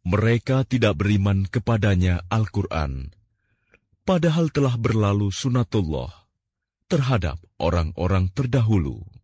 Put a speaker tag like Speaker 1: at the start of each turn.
Speaker 1: Mereka tidak beriman kepadanya Al-Quran, padahal telah berlalu sunatullah terhadap orang-orang terdahulu.